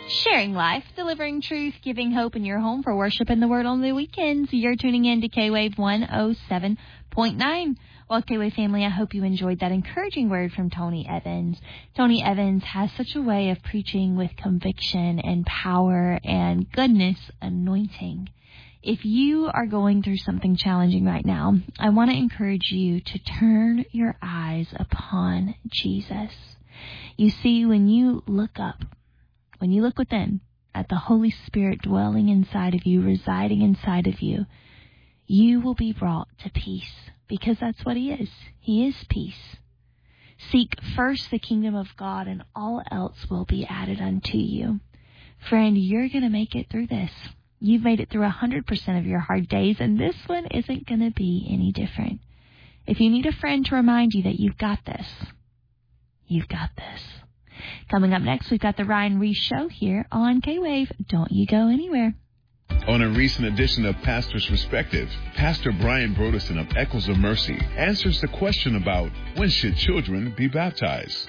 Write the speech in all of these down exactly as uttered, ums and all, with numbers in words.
Sharing life, delivering truth, giving hope in your home for worship and the word on the weekends. You're tuning in to K-Wave one oh seven point nine. Well, K-Wave family, I hope you enjoyed that encouraging word from Tony Evans. Tony Evans has such a way of preaching with conviction and power and goodness anointing. If you are going through something challenging right now, I want to encourage you to turn your eyes upon Jesus. You see, when you look up, when you look within at the Holy Spirit dwelling inside of you, residing inside of you, you will be brought to peace, because that's what he is. He is peace. Seek first the kingdom of God, and all else will be added unto you. Friend, you're going to make it through this. You've made it through one hundred percent of your hard days, and this one isn't going to be any different. If you need a friend to remind you that you've got this, you've got this. Coming up next, we've got the Ryan Reese Show here on K-Wave. Don't you go anywhere. On a recent edition of Pastor's Perspective, Pastor Brian Broderson of Echoes of Mercy answers the question about when should children be baptized.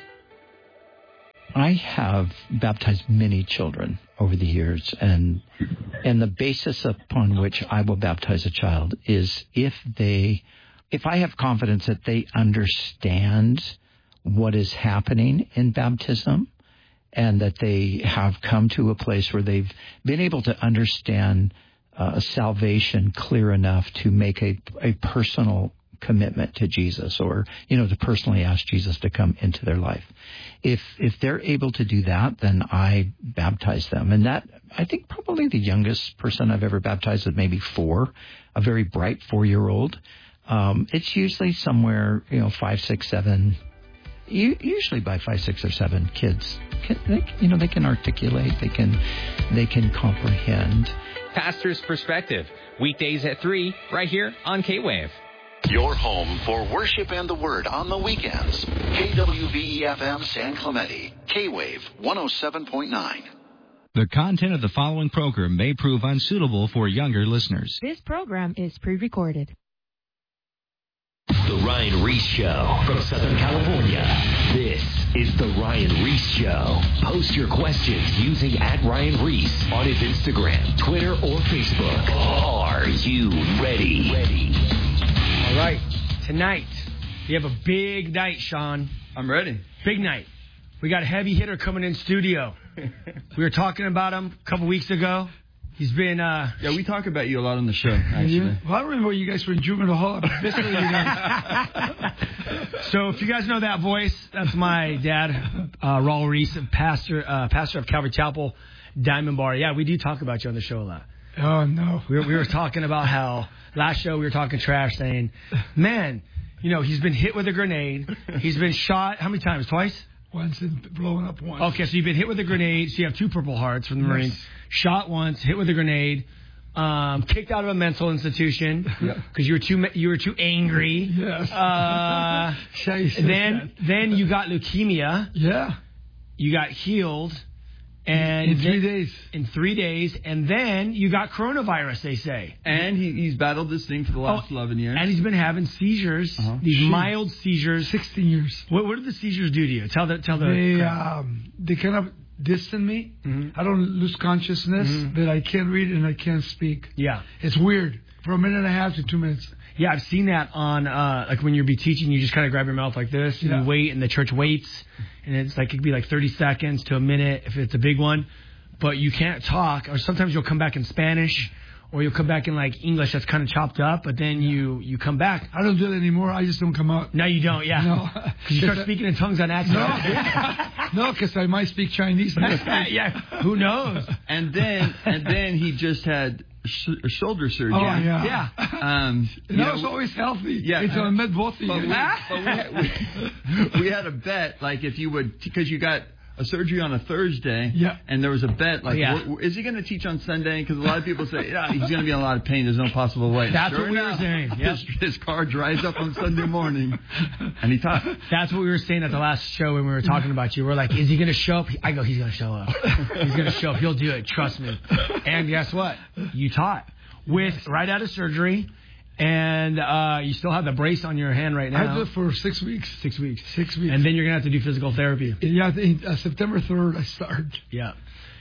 I have baptized many children over the years, and and the basis upon which I will baptize a child is if they, if I have confidence that they understand what is happening in baptism, and that they have come to a place where they've been able to understand uh, salvation clear enough to make a, a personal commitment to Jesus, or, you know, to personally ask Jesus to come into their life. If if they're able to do that, then I baptize them. And that, I think probably the youngest person I've ever baptized is maybe four, a very bright four-year-old. Um, it's usually somewhere, you know, five, six, seven. Usually by five, six, or seven kids, they, you know, they can articulate, they can, they can comprehend. Pastor's Perspective, weekdays at three, right here on K-Wave. Your home for worship and the word on the weekends. K W V E F M San Clemente, K-Wave one oh seven point nine. The content of the following program may prove unsuitable for younger listeners. This program is pre-recorded. The Ryan Reese Show from Southern California. This is The Ryan Reese Show. Post your questions using at Ryan Reese on his Instagram, Twitter, or Facebook. Are you ready? Ready. All right. Tonight, we have a big night, Sean. I'm ready. Big night. We got a heavy hitter coming in studio. We were talking about him a couple weeks ago. He's been, uh... Yeah, we talk about you a lot on the show, actually. Yeah. Well, I remember you guys were in juvenile hall. So if you guys know that voice, that's my dad, uh, Raul Reese, pastor, uh, pastor of Calvary Chapel, Diamond Bar. Yeah, we do talk about you on the show a lot. Oh, no. We were, we were talking about how last show we were talking trash, saying, man, you know, he's been hit with a grenade. He's been shot how many times? Twice? Once and blowing up once. Okay, so you've been hit with a grenade. So you have two Purple Hearts from the Marines. Yes. Shot once, hit with a grenade, um, kicked out of a mental institution because yep. you were too you were too angry. Yes. Uh, then then you got leukemia. Yeah. You got healed. And in three then, days. In three days. And then you got coronavirus, they say. And he, he's battled this thing for the last oh, eleven years. And he's been having seizures, uh-huh. these Shoot. mild seizures. sixteen years. What, what do the seizures do to you? Tell the... Tell the they, um, they kind of distant me. Mm-hmm. I don't lose consciousness, mm-hmm. but I can't read and I can't speak. Yeah. It's weird. For a minute and a half to two minutes. Yeah, I've seen that on, uh, like when you'll be teaching, you just kind of grab your mouth like this, and yeah. you wait, and the church waits, and it's like, it could be like thirty seconds to a minute if it's a big one, but you can't talk, or sometimes you'll come back in Spanish, or you'll come back in like English that's kind of chopped up, but then you, you come back. I don't do that anymore, I just don't come out. No, you don't, yeah. No. Because you start speaking in tongues on accident. No, because no, I might speak Chinese. Yeah, who knows? And then, and then he just had... Sh- shoulder surgery. Oh, yeah. Yeah. Um, and I was know, always healthy. Yeah. Until I met both of you. But, we, but we, we, we had a bet, like, if you would, because you got a surgery on a Thursday. Yeah. And there was a bet, like, yeah. w- w- is he going to teach on Sunday? Because a lot of people say, yeah, he's going to be in a lot of pain. There's no possible way. That's sure what we enough, were saying. Yep. His, his car dries up on Sunday morning, and he taught. That's what we were saying at the last show when we were talking about you. We're like, is he going to show up? I go, he's going to show up. He's going to show up. He'll do it. Trust me. And guess what? You taught. With right out of surgery, and uh, you still have the brace on your hand right now. I did it for six weeks. Six weeks. Six weeks. And then you're going to have to do physical therapy. Yeah, I think, uh, September third I start. Yeah.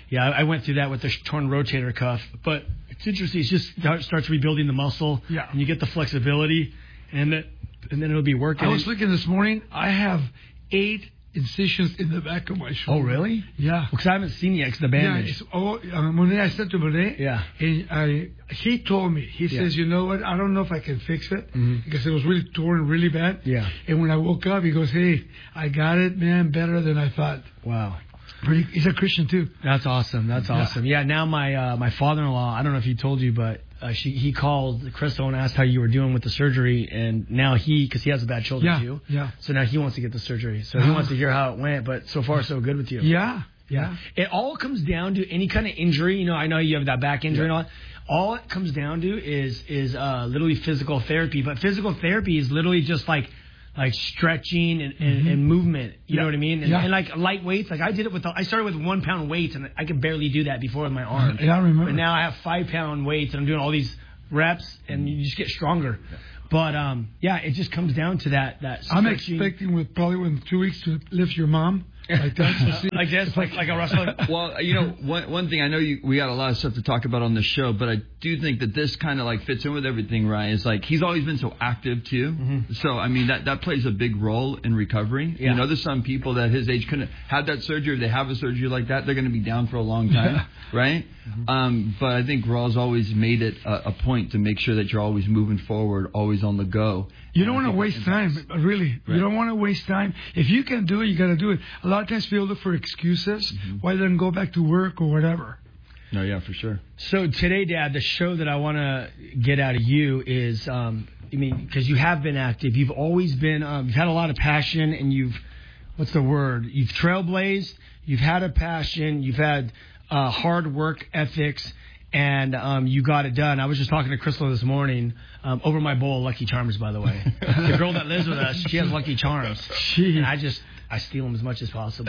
Yeah, I went through that with the torn rotator cuff. But it's interesting. It just starts rebuilding the muscle. Yeah. And you get the flexibility, and, the, and then it'll be working. I was looking this morning. I have eight incisions in the back of my shoulder. Oh, really? Yeah. Because I haven't seen it yet because the bandage. Yeah, oh, uh, Monet, I said to Monet, yeah. and I, he told me, he yeah. says, you know what, I don't know if I can fix it mm-hmm. because it was really torn really bad. Yeah. And when I woke up, he goes, hey, I got it, man, better than I thought. Wow. Pretty, he's a Christian, too. That's awesome. That's yeah. awesome. Yeah, now my uh, my father-in-law, I don't know if he told you, but uh, she he called Crystal and asked how you were doing with the surgery, and now he, because he has a bad shoulder yeah. too, yeah. so now he wants to get the surgery. So he wants to hear how it went, but so far so good with you. Yeah. Yeah. It all comes down to any kind of injury. You know, I know you have that back injury yeah. and all. All it comes down to is is uh, literally physical therapy. But physical therapy is literally just like like stretching and, and, mm-hmm. and movement. You yeah. know what I mean? And, yeah. and like light weights. Like I did it with, I started with one pound weights and I could barely do that before with my arm. Yeah, I remember. But now I have five pound weights and I'm doing all these reps and you just get stronger. But um, yeah, it just comes down to that. that I'm expecting with probably within two weeks to lift your mom. Like that, so like this, like like a wrestler. Well, you know, one one thing I know you we got a lot of stuff to talk about on the show, but I do think that this kind of like fits in with everything. Ryan is like he's always been so active too. Mm-hmm. So I mean that that plays a big role in recovery. Yeah. You know, there's some people that his age couldn't have that surgery. If they have a surgery like that, they're going to be down for a long time, right? Mm-hmm. Um, but I think Raw's always made it a, a point to make sure that you're always moving forward, always on the go. You don't want to waste time, really. Right. You don't want to waste time. If you can do it, you got to do it. A lot of times people look for excuses mm-hmm. why they don't go back to work or whatever. No, yeah, for sure. So today, Dad, the show that I want to get out of you is, um, I mean, because you have been active. You've always been, um, you've had a lot of passion and you've, what's the word? You've trailblazed. You've had a passion. You've had uh, hard work ethics. And um, you got it done. I was just talking to Crystal this morning um, over my bowl of Lucky Charms, by the way. The girl that lives with us, she has Lucky Charms. Jeez. And I just, I steal them as much as possible.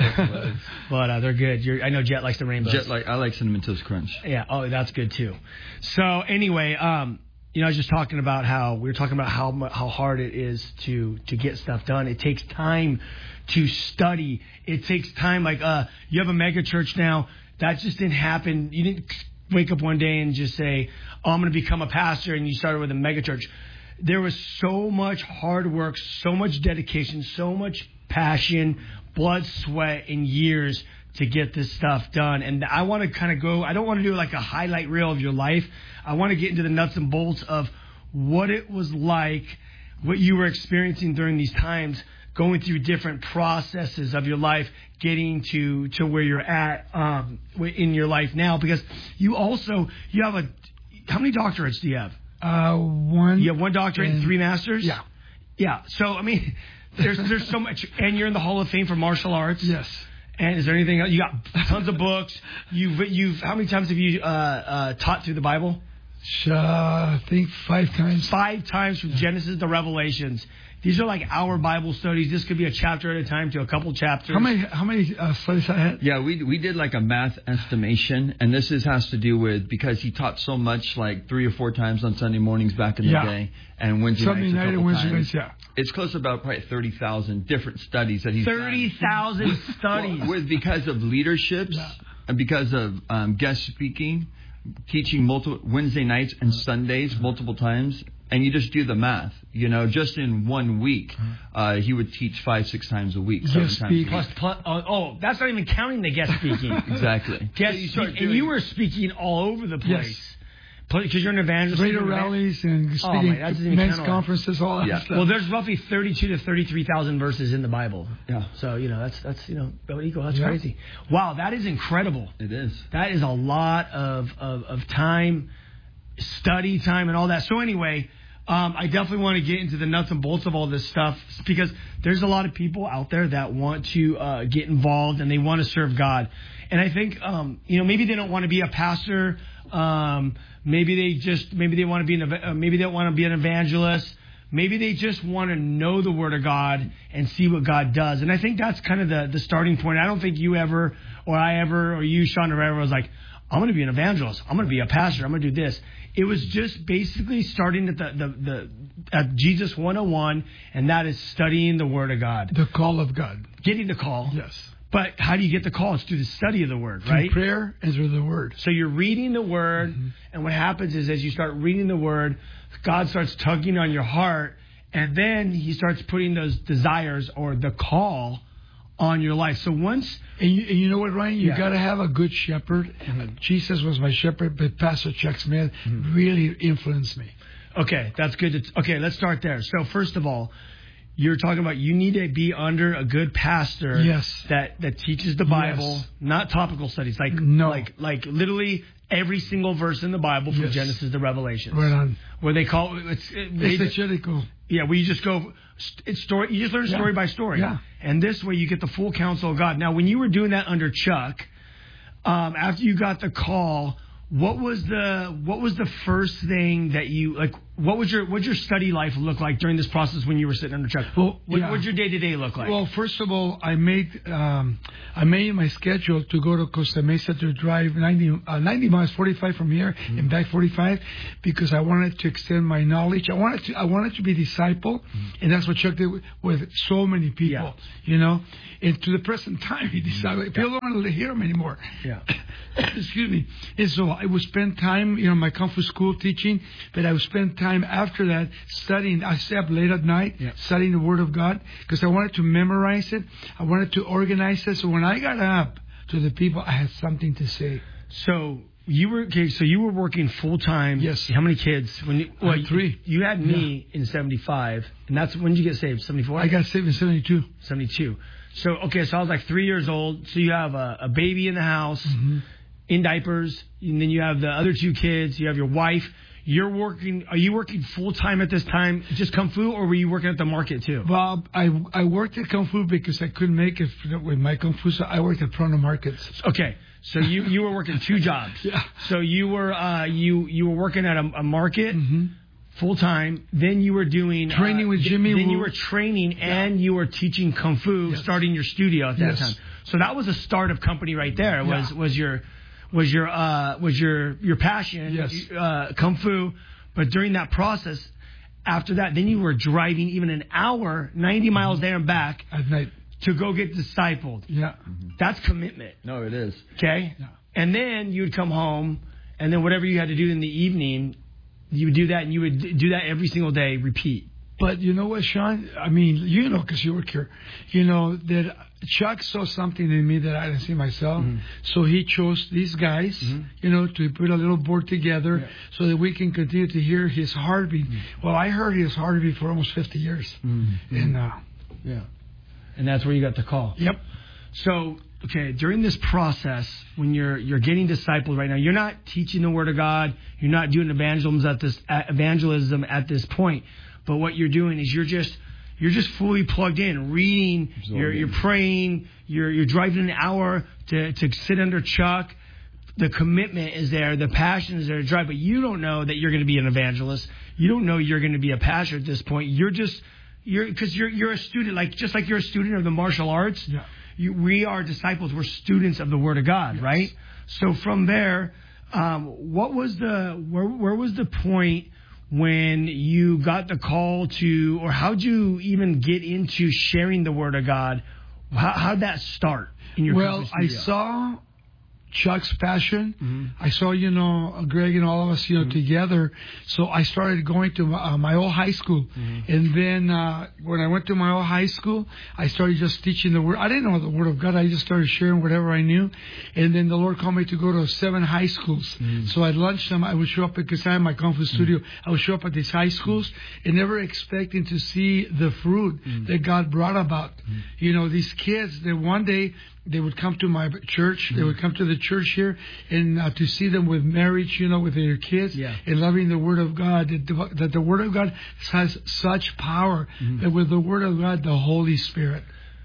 But uh, they're good. You're, I know Jet likes the rainbows. Jet like I like Cinnamon Toast Crunch. Yeah. Oh, that's good, too. So anyway, um, you know, I was just talking about how, we were talking about how how hard it is to, to get stuff done. It takes time to study. It takes time. Like, uh, you have a mega church now. That just didn't happen. You didn't wake up one day and just say, oh, I'm going to become a pastor, and you started with a megachurch. There was so much hard work, so much dedication, so much passion, blood, sweat, and years to get this stuff done. And I want to kind of go, I don't want to do like a highlight reel of your life. I want to get into the nuts and bolts of what it was like, what you were experiencing during these times, going through different processes of your life, getting to, to where you're at um, in your life now. Because you also, you have a, how many doctorates do you have? Uh, one. You have one doctorate and, and three masters? Yeah. Yeah. So, I mean, there's there's so much. And you're in the Hall of Fame for martial arts? Yes. And is there anything else? You got tons of books. You've, you've, how many times have you uh, uh, taught through the Bible? Uh, I think five times. Five times from Genesis to Revelations. These are like our Bible studies. This could be a chapter at a time to a couple chapters. How many how many uh, studies I had? Yeah, we we did like a math estimation, and this is has to do with because he taught so much, like three or four times on Sunday mornings back in the yeah. day, and Wednesday Sunday nights a night couple and Wednesday times. nights, yeah. It's close to about probably thirty thousand different studies that he's thirty thousand studies. Well, with because of leaderships yeah. and because of um, guest speaking, teaching multiple Wednesday nights and Sundays multiple times. And you just do the math, you know, just in one week, uh, he would teach five, six times a week. Seven Guest times a week. Plus, plus, oh, oh, that's not even counting the guest speaking. Exactly. Guest So you speak, start and you were speaking all over the place. Yes. Because you're an evangelist. Radio rallies and Oh, speaking, my, that doesn't even men's count. conferences, all that Yeah. stuff. Well, there's roughly thirty-two to thirty-three thousand verses in the Bible. Yeah. So, you know, that's, that's you know, about equal. That's Yeah. crazy. Wow, that is incredible. It is. That is a lot of, of, of time, study time, and all that. So anyway, um, I definitely want to get into the nuts and bolts of all this stuff because there's a lot of people out there that want to uh, get involved and they want to serve God. And I think, um, you know, maybe they don't want to be a pastor. Um, maybe they just, maybe they want to be an, uh, maybe they don't want to be an evangelist. Maybe they just want to know the Word of God and see what God does. And I think that's kind of the, the starting point. I don't think you ever, or I ever, or you, Sean, or ever was like, I'm going to be an evangelist. I'm going to be a pastor. I'm going to do this. It was just basically starting at the, the, the at Jesus one oh one, and that is studying the Word of God. The call of God. Getting the call. Yes. But how do you get the call? It's through the study of the Word, through right? prayer and through the Word. So you're reading the Word, mm-hmm. and what happens is as you start reading the Word, God starts tugging on your heart, and then He starts putting those desires or the call on your life. So once... And you, and you know what, Ryan? You yeah. got to have a good shepherd. Mm-hmm. Jesus was my shepherd, but Pastor Chuck Smith mm-hmm. really influenced me. Okay, that's good. To, okay, let's start there. So first of all, you're talking about you need to be under a good pastor yes. that, that teaches the Bible, yes. not topical studies, like no. like like literally every single verse in the Bible from yes. Genesis to Revelation. Right on. Where they call it, it's it, exegetical. Yeah, where you just go, it's story. You just learn story yeah. by story. Yeah. And this way you get the full counsel of God. Now, when you were doing that under Chuck, um, after you got the call, what was the what was the first thing that you like? What was your what your study life look like during this process when you were sitting under Chuck? Well, what yeah. would your day to day look like? Well, first of all, I made um, I made my schedule to go to Costa Mesa to drive ninety, uh, ninety miles, forty-five from here mm-hmm. and back forty-five, because I wanted to extend my knowledge. I wanted to I wanted to be disciple, mm-hmm. and that's what Chuck did with, with so many people. Yeah. You know, and to the present time, he decided people yeah. don't want to hear him anymore. Yeah. Excuse me. And so I would spend time, you know, my Kung Fu school teaching, but I would spend time after that studying. I stayed up late at night yeah. studying the Word of God because I wanted to memorize it. I wanted to organize it. So when I got up to the people, I had something to say. So you were okay. So you were working full time. Yes. How many kids? When you, well, I had three. You, you had me yeah. in seventy-five, and that's when did you get saved? seventy-four. I got saved in seventy-two. seventy-two. So okay, so I was like three years old. So you have a, a baby in the house. Mm-hmm. In diapers, and then you have the other two kids. You have your wife. You're working. Are you working full time at this time, just Kung Fu, or were you working at the market too? Well, I I worked at Kung Fu because I couldn't make it with my Kung Fu, so I worked at Prono Markets. Okay, so you, you were working two jobs. Yeah. So you were uh, you you were working at a, a market mm-hmm. full time. Then you were doing training uh, with Jimmy. Then Wu. you were training yeah. and you were teaching Kung Fu, yes. starting your studio at that yes. time. So that was a startup company right there. Was yeah. was your was your uh, was your your passion, yes. uh, Kung Fu. But during that process, after that, then you were driving even an hour, ninety miles there and back at night to go get discipled. Yeah, mm-hmm. That's commitment. No, it is. Okay, yeah. And then you would come home, and then whatever you had to do in the evening, you would do that, and you would do that every single day, repeat. But you know what, Sean? I mean, you know, because you work here, you know, that Chuck saw something in me that I didn't see myself. Mm-hmm. So he chose these guys, mm-hmm. you know, to put a little board together yeah. so that we can continue to hear his heartbeat. Mm-hmm. Well, I heard his heartbeat for almost fifty years. Mm-hmm. And, uh, yeah. And that's where you got the call. Yep. So, okay, during this process, when you're you're getting discipled right now, you're not teaching the Word of God. You're not doing evangelism at this evangelism at this point. But what you're doing is you're just you're just fully plugged in, reading, you're, you're praying, you're you're driving an hour to, to sit under Chuck. The commitment is there, the passion is there to drive, but you don't know that you're going to be an evangelist. You don't know you're going to be a pastor at this point. You're just you're because you're you're a student, like just like you're a student of the martial arts. Yeah. You, we are disciples. We're students of the Word of God, yes. right? So from there, um, what was the where where was the point when you got the call to, or how'd you even get into sharing the Word of God? How, how'd that start in your Well, I saw Chuck's passion. Mm-hmm. I saw, you know, Greg and all of us, you know, mm-hmm. together. So I started going to my, uh, my old high school. Mm-hmm. And then uh, when I went to my old high school, I started just teaching the Word. I didn't know the Word of God. I just started sharing whatever I knew. And then the Lord called me to go to seven high schools. Mm-hmm. So at lunchtime, I would show up because I had my Kung Fu studio. Mm-hmm. I would show up at these high schools and never expecting to see the fruit mm-hmm. that God brought about. Mm-hmm. You know, these kids that one day, they would come to my church. Mm-hmm. They would come to the church here, and uh, to see them with marriage, you know, with their kids, yeah. and loving the Word of God. That the, that the Word of God has such power. Mm-hmm. That with the Word of God, the Holy Spirit.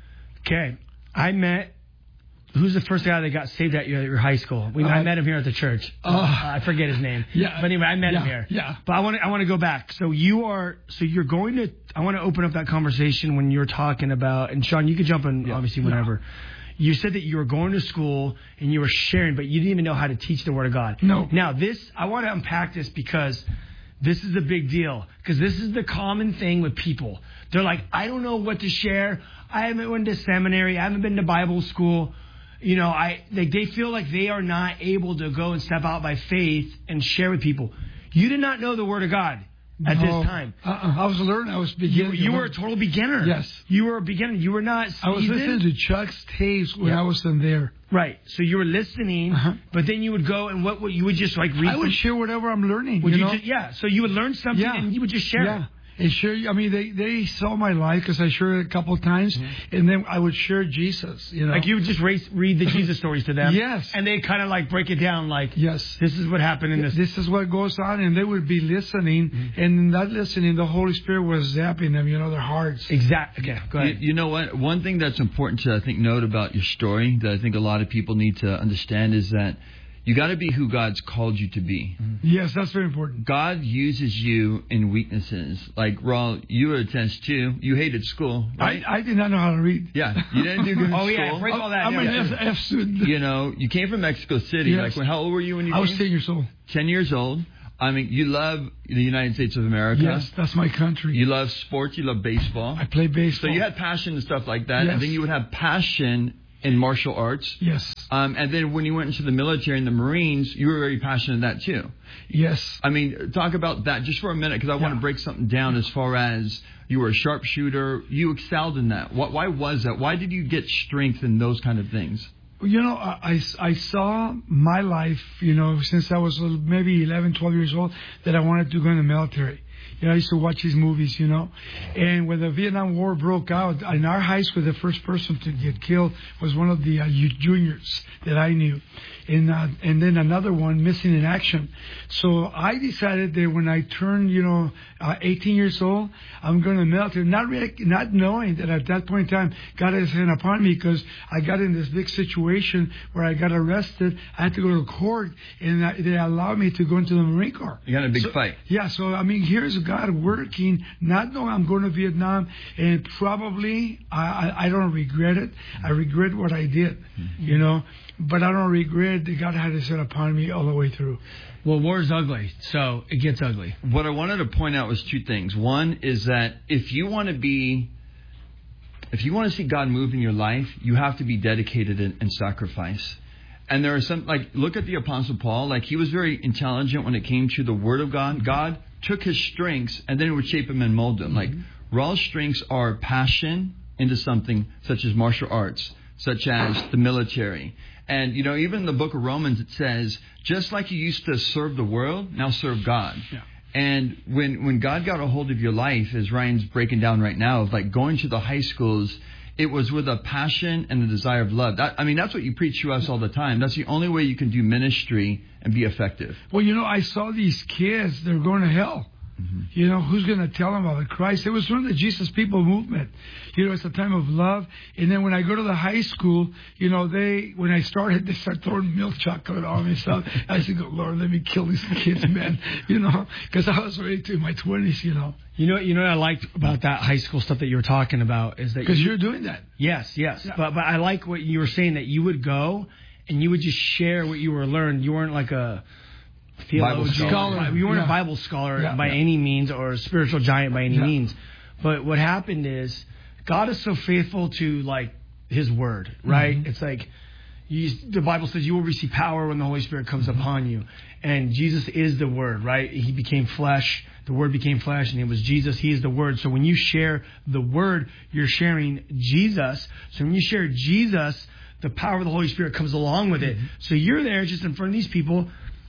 Okay, I met. Who's the first guy that got saved at your, your high school? We, uh, I met him here at the church. Uh, uh, I forget his name. Yeah. But anyway, I met yeah, him here. Yeah. But I want to I want to go back. So you are so you're going to. I want to open up that conversation when you're talking about. And Sean, you can jump in yeah. obviously whenever. Yeah. You said that you were going to school and you were sharing, but you didn't even know how to teach the Word of God. No. Now, this, I want to unpack this because this is a big deal. Because this is the common thing with people. They're like, I don't know what to share. I haven't went to seminary. I haven't been to Bible school. You know, I they, they feel like they are not able to go and step out by faith and share with people. You did not know the Word of God at no, this time. Uh-uh. I was learning. I was beginning. You, you were a total beginner. Yes. You were a beginner. You were not seasoned. I was listening to Chuck's tapes when yeah. I was in there. Right. So you were listening, uh-huh. but then you would go and what, what you would just like read. I would some, share whatever I'm learning. Would you you know? just, yeah. So you would learn something yeah. and you would just share yeah. it. And share, I mean, they, they saw my life because I shared it a couple of times, mm-hmm. and then I would share Jesus, you know. Like you would just race, read the Jesus stories to them. Yes. And they kind of like break it down like, yes, this is what happened in this. This is what goes on, and they would be listening, mm-hmm. and in that listening, the Holy Spirit was zapping them, you know, their hearts. Exactly. Okay, go ahead. You, you know what? One thing that's important to, I think, note about your story that I think a lot of people need to understand is that you got to be who God's called you to be. Mm-hmm. Yes, that's very important. God uses you in weaknesses. Like, Raul, you were a test too. You hated school, right? I, I did not know how to read. Yeah, you didn't do good in oh, school. Oh, yeah, break all that. I'm yeah. an F, F student. You know, you came from Mexico City. Yes. Like, when, how old were you when you I came? I was ten years old. ten years old. I mean, you love the United States of America. Yes, that's my country. You love sports. You love baseball. I play baseball. So you had passion and stuff like that. Yes. And then you would have passion in martial arts. Yes. Um, and then when you went into the military and the Marines, you were very passionate in that too. Yes. I mean, talk about that just for a minute because I yeah. want to break something down as far as you were a sharpshooter. You excelled in that. Why, why was that? Why did you get strength in those kind of things? You know, I, I saw my life, you know, since I was maybe eleven, twelve years old, that I wanted to go in the military. You know, I used to watch these movies, you know. And when the Vietnam War broke out, in our high school, the first person to get killed was one of the uh, juniors that I knew. And uh, and then another one missing in action. So I decided that when I turned, you know, uh, eighteen years old, I'm going to the military, not really, not knowing that at that point in time, God had his hand upon me because I got in this big situation where I got arrested. I had to go to court, and uh, they allowed me to go into the Marine Corps. You had a big so, fight. Yeah, so, I mean, here's God working, not knowing I'm going to Vietnam, and probably I, I, I don't regret it. I regret what I did, mm-hmm. you know. But I don't regret that God had his hand upon me all the way through. Well, war's ugly, so it gets ugly. What I wanted to point out was two things. One is that if you want to be, if you want to see God move in your life, you have to be dedicated and, and sacrifice. And there are some, like, look at the Apostle Paul. Like, he was very intelligent when it came to the Word of God. God took his strengths and then it would shape him and mold them. Like, Raul's strengths are passion into something such as martial arts, such as the military. And, you know, even in the book of Romans, it says, just like you used to serve the world, now serve God. Yeah. And when when God got a hold of your life, as Ryan's breaking down right now, of like going to the high schools, it was with a passion and a desire of love. That, I mean, that's what you preach to us all the time. That's the only way you can do ministry and be effective. Well, you know, I saw these kids, they're going to hell. Mm-hmm. You know, who's going to tell them about the Christ? It was from the Jesus People movement. You know, it's a time of love. And then when I go to the high school, you know, they, when I started, they start throwing milk chocolate on me and stuff. I said, Lord, let me kill these kids, man. You know, because I was already in my twenties, you know. You know, you know what I liked about that high school stuff that you were talking about is that because you, you're doing that. Yes, yes. Yeah. But but I like what you were saying, that you would go and you would just share what you were learned. You weren't like a Bible scholar. You weren't yeah. a Bible scholar yeah, by yeah. any means, or a spiritual giant by any yeah. means. But what happened is God is so faithful to like His Word, right? Mm-hmm. It's like you, the Bible says you will receive power when the Holy Spirit comes mm-hmm. upon you, and Jesus is the Word, right? He became flesh. The Word became flesh, and it was Jesus. He is the Word. So when you share the Word, you're sharing Jesus. So when you share Jesus, the power of the Holy Spirit comes along with it. Mm-hmm. So you're there just in front of these people,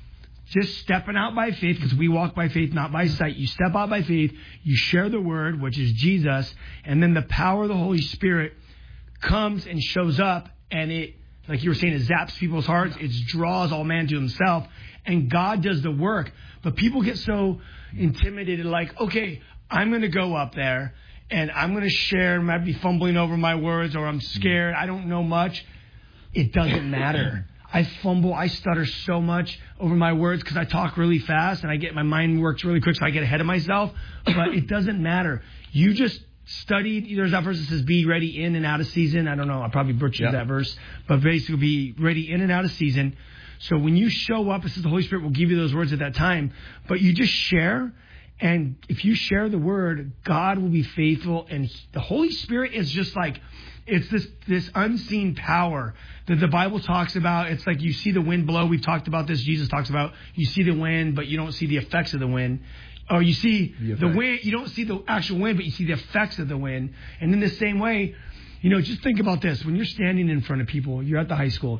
just stepping out by faith, because we walk by faith, not by sight. You step out by faith, you share the Word, which is Jesus, and then the power of the Holy Spirit comes and shows up, and it, like you were saying, it zaps people's hearts. It draws all man to himself, and God does the work. But people get so intimidated, like, okay, I'm going to go up there, and I'm going to share, and I might be fumbling over my words, or I'm scared, I don't know much. It doesn't matter. I fumble, I stutter so much over my words because I talk really fast and I get my mind works really quick, so I get ahead of myself. But it doesn't matter. You just studied. There's that verse that says, "Be ready in and out of season." I don't know. I probably butchered yeah. that verse, but basically, be ready in and out of season. So when you show up, it says the Holy Spirit will give you those words at that time. But you just share, And if you share the word, God will be faithful. And the Holy Spirit is just like, it's this this unseen power that the Bible talks about. It's like you see the wind blow. We've talked about this. Jesus talks about you see the wind, but you don't see the effects of the wind. Or you see the, the wind, you don't see the actual wind, but you see the effects of the wind. And in the same way, you know, just think about this. When you're standing in front of people, you're at the high school.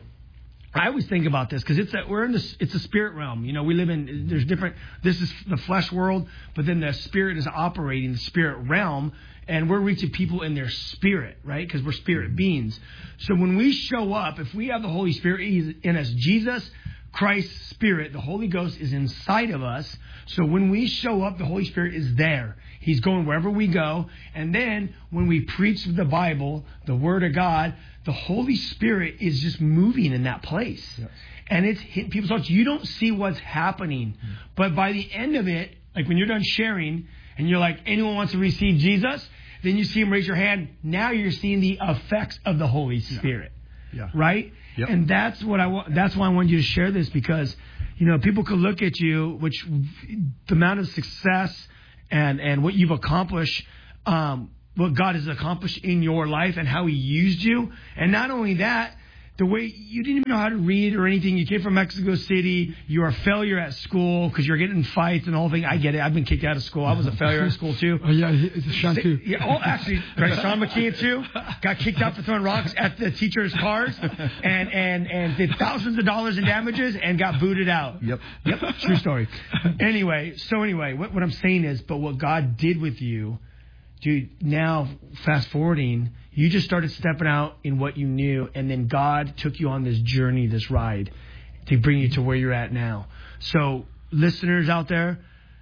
I always think about this because it's a, we're in this. It's a spirit realm. You know, we live in. There's different. This is the flesh world, but then the spirit is operating the spirit realm, and we're reaching people in their spirit, right? Because we're spirit beings. So when we show up, if we have the Holy Spirit in us, Jesus Christ's Spirit, the Holy Ghost is inside of us. So when we show up, the Holy Spirit is there. He's going wherever we go. And then when we preach the Bible, the Word of God, the Holy Spirit is just moving in that place. Yes. And it's hitting people's hearts. You don't see what's happening. Mm-hmm. But by the end of it, like when you're done sharing and you're like, anyone wants to receive Jesus? Then you see them raise your hand. Now you're seeing the effects of the Holy Spirit. Yeah. Yeah. Right? Yep. And that's what I want. That's why I want you to share this, because, you know, people could look at you, which the amount of success and, and what you've accomplished, um, what God has accomplished in your life and how He used you. And not only that, the way you didn't even know how to read or anything. You came from Mexico City. You were a failure at school because you're getting in fights and the whole thing. I get it. I've been kicked out of school. I was a failure at school too. Oh yeah, Sean too. Yeah, oh, actually, right, Sean McKeon too. Got kicked out for throwing rocks at the teachers' cars, and and and did thousands of dollars in damages and got booted out. Yep. Yep. True story. Anyway, so anyway, what what I'm saying is, but what God did with you, dude. Now, fast forwarding. You just started stepping out in what you knew, and then God took you on this journey, this ride, to bring you to where you're at now. So, listeners out there,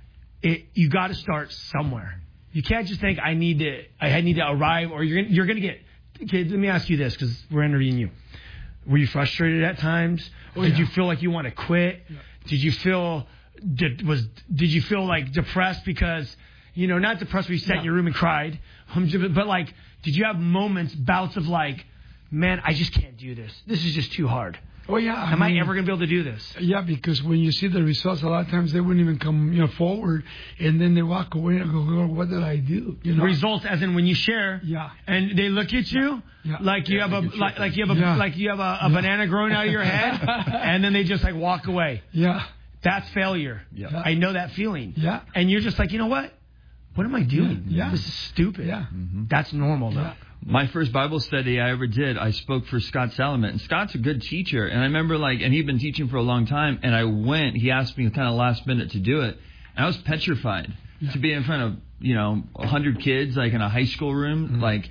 it, you got to start somewhere. You can't just think, I need to I need to arrive, or you're, you're going to get... Okay, let me ask you this, because we're interviewing you. Were you frustrated at times? Oh, did yeah. you feel like you want to quit? Yeah. Did you feel... Did, was, did you feel like depressed because... You know, not depressed where you sat yeah. in your room and cried, but like, did you have moments, bouts of like, man, I just can't do this. This is just too hard. Oh yeah. I Am mean, I ever going to be able to do this? Yeah, because when you see the results, a lot of times they wouldn't even come, you know, forward, and then they walk away and go, "What did I do?" You know. Results, as in when you share. Yeah. And they look at you yeah. like you yeah, have a like, like you have a yeah. like you have a, a yeah. banana growing out of your head, and then they just like walk away. Yeah. That's failure. Yeah. I know that feeling. Yeah. And you're just like, you know what? What am I doing? Yeah. This is stupid. Yeah. Mm-hmm. That's normal, though. Yeah. My first Bible study I ever did, I spoke for Scott Salamet. And Scott's a good teacher. And I remember, like, and he'd been teaching for a long time. And I went, he asked me kind of last minute to do it. And I was petrified yeah. to be in front of, you know, one hundred kids, like in a high school room. Mm-hmm. Like,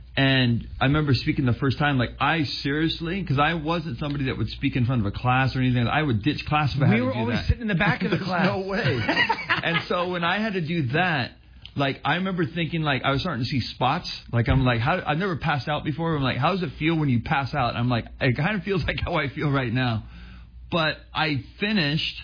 and I remember speaking the first time, like, I seriously, because I wasn't somebody that would speak in front of a class or anything. I would ditch class if I we had to do that. We were always sitting in the back of the class. No way. And so when I had to do that, like, I remember thinking, like, I was starting to see spots. Like, I'm like, how, I've never passed out before. I'm like, how does it feel when you pass out? And I'm like, it kind of feels like how I feel right now. But I finished.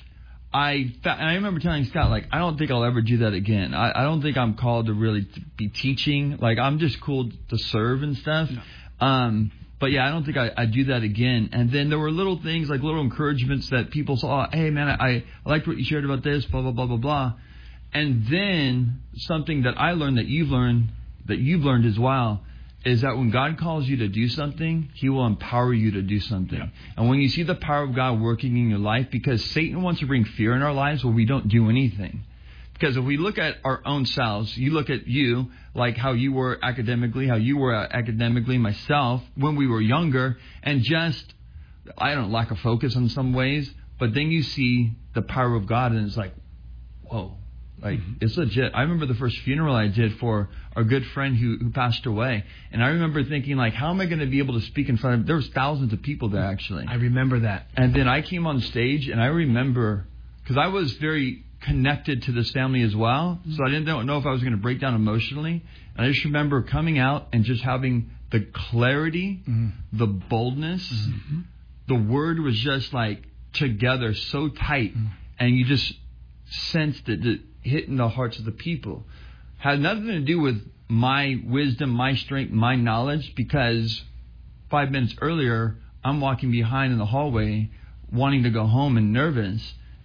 I and I remember telling Scott, like, I don't think I'll ever do that again. I, I don't think I'm called to really be teaching. Like, I'm just cool to serve and stuff. No. Um, but, yeah, I don't think I, I'd do that again. And then there were little things, like little encouragements that people saw. Hey, man, I, I liked what you shared about this, blah, blah, blah, blah, blah. And then something that I learned that you've learned, that you've learned as well, is that when God calls you to do something, He will empower you to do something. Yeah. And when you see the power of God working in your life, because Satan wants to bring fear in our lives where we don't do anything. Because if we look at our own selves, you look at you, like how you were academically, how you were academically, myself, when we were younger, and just, I don't know, lack of focus in some ways, but then you see the power of God and it's like, whoa. Like, mm-hmm. It's legit. I remember the first funeral I did for our good friend who, who passed away. And I remember thinking, like, how am I going to be able to speak in front of... There was thousands of people there, actually. I remember that. And then I came on stage, and I remember... Because I was very connected to this family as well. Mm-hmm. So I didn't know if I was going to break down emotionally. And I just remember coming out and just having the clarity, mm-hmm. the boldness. Mm-hmm. The word was just, like, together, so tight. Mm-hmm. And you just sensed it... it hitting the hearts of the people. Had nothing to do with my wisdom, my strength, my knowledge, because five minutes earlier, I'm walking behind in the hallway wanting to go home and nervous.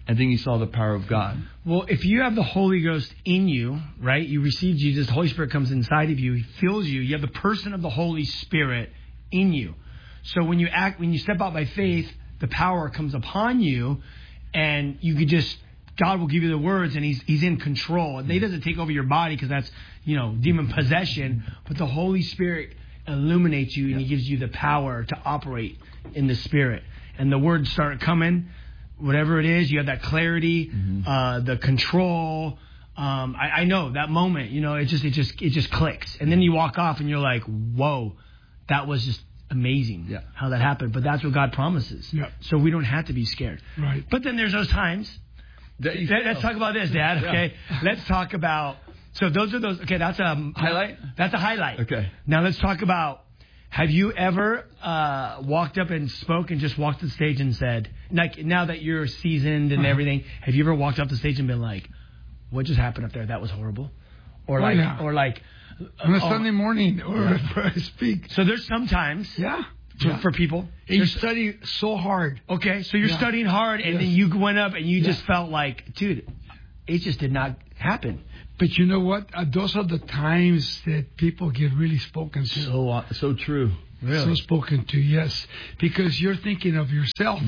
and then you saw the power of God. Well, if you have the Holy Ghost in you, right, you receive Jesus, the Holy Spirit comes inside of you, He fills you, you have the person of the Holy Spirit in you. So when you act, when you step out by faith, the power comes upon you, and you could just, God will give you the words, and He's He's in control. And He doesn't take over your body because that's, you know, demon possession, but the Holy Spirit illuminates you, and He gives you the power to operate in the Spirit. And the words start coming. Whatever it is, you have that clarity, mm-hmm. uh, the control. Um, I, I know that moment, you know, it just, it just, it just clicks. And then you walk off and you're like, whoa, that was just amazing yeah. how that happened. But that's what God promises. Yeah. So we don't have to be scared. Right. But then there's those times. That you, let's talk about this, Dad. Okay. Yeah. Let's talk about, so those are those, okay, that's a highlight. That's a highlight. Okay. Now let's talk about, have you ever uh, walked up and spoke and just walked to the stage and said, like, now that you're seasoned and uh-huh. everything, have you ever walked up the stage and been like, what just happened up there? That was horrible. Or oh, like, yeah. or like, on a oh, Sunday morning, or yeah. before I speak. So there's sometimes, yeah, for, yeah. for people, and you study so hard. Okay, so you're yeah. studying hard, and yes. then you went up and you yeah. just felt like, dude, it just did not happen. But you know what? Uh, those are the times that people get really spoken to. So, uh, so true. Really? So spoken to, yes. Because you're thinking of yourself.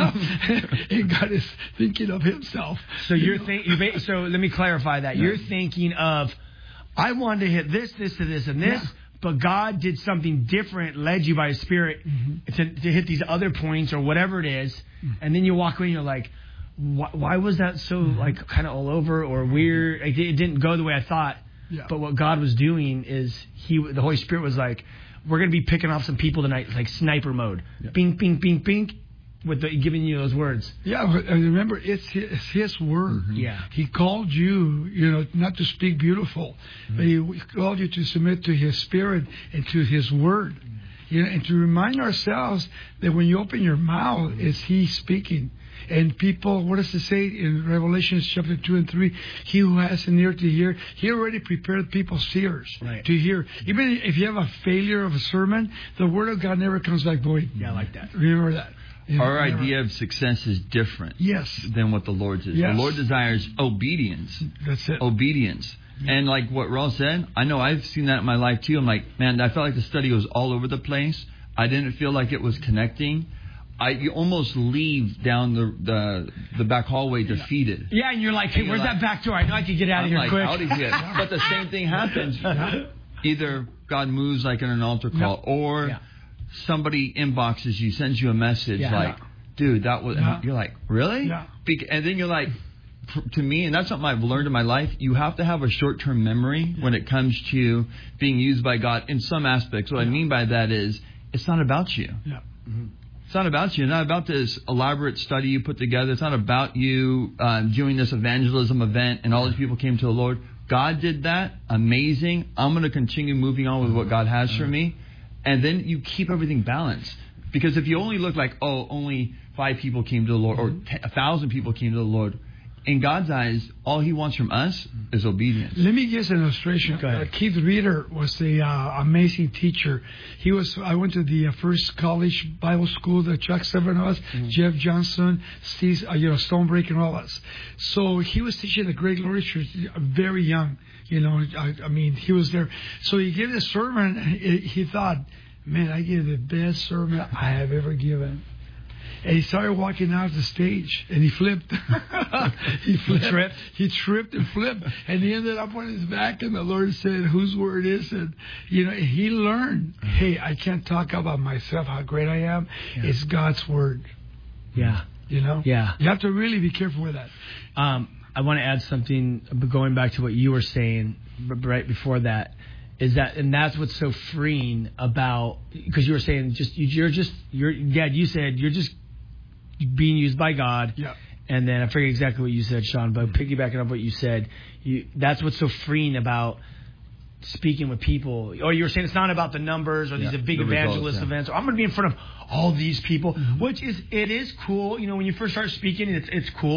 And God is thinking of Himself. So you're thinking. So let me clarify that. Yeah. You're thinking of, I wanted to hit this, this, and this, and this. Yeah. But God did something different, led you by His Spirit mm-hmm. to, to hit these other points or whatever it is. Mm-hmm. And then you walk away and you're like, why, why was that so mm-hmm. like kind of all over or weird? It, it didn't go the way I thought. Yeah. But what God was doing is He, the Holy Spirit was like, we're going to be picking off some people tonight, like sniper mode. Yeah. Bing, bing, bing, bing, with the, giving you those words. Yeah, but remember, it's His, it's his word. Mm-hmm. Yeah. He called you, you know, not to speak beautiful, mm-hmm. but He called you to submit to His Spirit and to His word. Mm-hmm. You know, and to remind ourselves that when you open your mouth, mm-hmm. it's He speaking. And people, what does it say in Revelation chapter two and three? He who has an ear to hear, He already prepared people's ears right. to hear. Even if you have a failure of a sermon, the Word of God never comes back void. Yeah, I like that. Remember that. You know, Our never. idea of success is different yes. than what the Lord's is. Yes. The Lord desires obedience. That's it. Obedience. Yeah. And like what Raul said, I know I've seen that in my life too. I'm like, man, I felt like the study was all over the place. I didn't feel like it was connecting. I you almost leave down the the, the back hallway defeated. Yeah, and you're like, hey, where's like, that back door? I know I can get out I'm of here like, quick. Out of here. But the same thing happens. Either God moves like in an altar call, no. or yeah. somebody inboxes you, sends you a message yeah. like, dude, that was. Yeah. You're like, really? Yeah. And then you're like, to me, and that's something I've learned in my life, you have to have a short-term memory when it comes to being used by God in some aspects. What yeah. I mean by that is, it's not about you. Yeah. Mm-hmm. It's not about you. It's not about this elaborate study you put together. It's not about you uh, doing this evangelism event and all these people came to the Lord. God did that. Amazing. I'm going to continue moving on with what God has for me. And then you keep everything balanced. Because if you only look like, oh, only five people came to the Lord or a thousand people came to the Lord, in God's eyes, all He wants from us is obedience. Let me give an illustration. Uh, Keith Reeder was a uh, amazing teacher. He was. I went to the uh, first college Bible school that Chuck seven of us, mm-hmm. Jeff Johnson, Steve, uh, you know, Stonebreak, and all us. So he was teaching the Great Glory Church, very young. You know, I, I mean, he was there. So he gave a sermon. He thought, man, I gave the best sermon I have ever given. And he started walking out the stage, and he flipped. he flipped. He tripped. He tripped and flipped, and he ended up on his back. And the Lord said, "Whose word is it?" You know, he learned. Hey, I can't talk about myself, how great I am. Yeah. It's God's word. Yeah. You know. Yeah. You have to really be careful with that. Um, I want to add something, going back to what you were saying right before that. Is that, and that's what's so freeing about, because you were saying just you're just you're Dad. You said you're just being used by God. Yeah. And then I forget exactly what you said, Sean, but piggybacking off what you said, you, that's what's so freeing about speaking with people. Or you were saying it's not about the numbers or these yeah, big the evangelist results, yeah. events. Or I'm going to be in front of all these people, mm-hmm. which is, it is cool. You know, when you first start speaking, it's it's cool.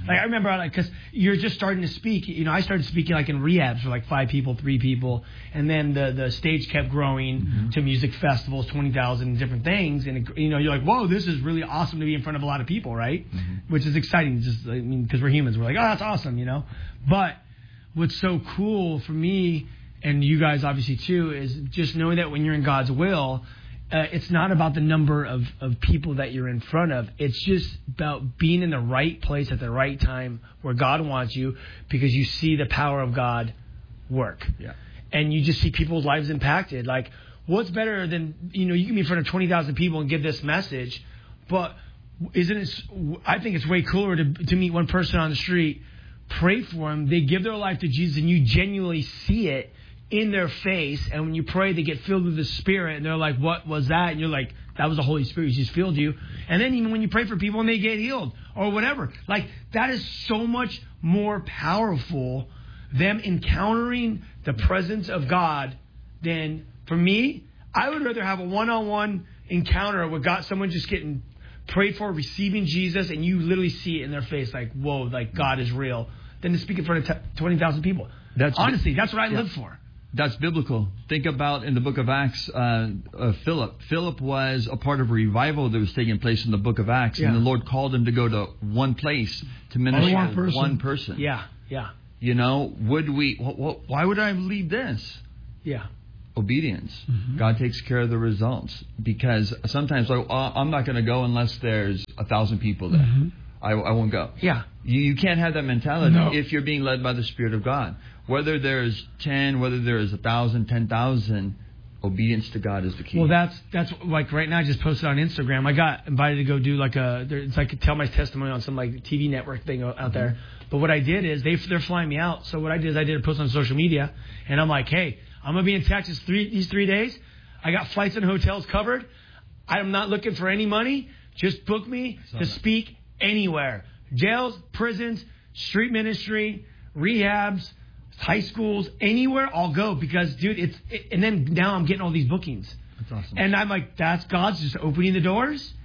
Like I remember, like, because you're just starting to speak. You know, I started speaking like in rehabs for like five people, three people, and then the the stage kept growing mm-hmm. to music festivals, twenty thousand different things, and it, you know, you're like, whoa, this is really awesome to be in front of a lot of people, right? Mm-hmm. Which is exciting. Just I mean, because we're humans, we're like, oh, that's awesome, you know. But what's so cool for me, and you guys obviously too, is just knowing that when you're in God's will. Uh, it's not about the number of, of people that you're in front of. It's just about being in the right place at the right time where God wants you because you see the power of God work. Yeah. And you just see people's lives impacted. Like, what's better than, you know, you can be in front of twenty thousand people and give this message, but isn't it, I think it's way cooler to, to meet one person on the street, pray for them, they give their life to Jesus, and you genuinely see it in their face, and when you pray, they get filled with the Spirit, and they're like, what was that? And you're like, that was the Holy Spirit, He just filled you. And then even when you pray for people and they get healed, or whatever, like, that is so much more powerful, them encountering the presence of God, than, for me, I would rather have a one-on-one encounter with God, someone just getting prayed for, receiving Jesus, and you literally see it in their face, like, whoa, like, God is real, than to speak in front of twenty thousand people. That's Honestly, that's what I yeah. live for. That's biblical. Think about in the book of Acts, uh, uh, Philip. Philip was a part of a revival that was taking place in the book of Acts. Yeah. And the Lord called him to go to one place to minister one person. to one person. Yeah, yeah. You know, would we, wh- wh- why would I leave this? Yeah. Obedience. Mm-hmm. God takes care of the results. Because sometimes like, oh, I'm not going to go unless there's a thousand people there. Mm-hmm. I, I won't go. Yeah. You, you can't have that mentality no. if you're being led by the Spirit of God. Whether there's ten, whether there's a thousand, ten thousand, obedience to God is the key. Well, that's that's like right now. I just posted on Instagram. I got invited to go do like a. It's like tell my testimony on some like T V network thing out mm-hmm. there. But what I did is they they're flying me out. So what I did is I did a post on social media, and I'm like, hey, I'm gonna be in Texas three these three days. I got flights and hotels covered. I'm not looking for any money. Just book me to that. speak anywhere. Jails, prisons, street ministry, rehabs, high schools, anywhere, I'll go because, dude, it's. It, and then now I'm getting all these bookings. That's awesome. And I'm like, that's God's just opening the doors.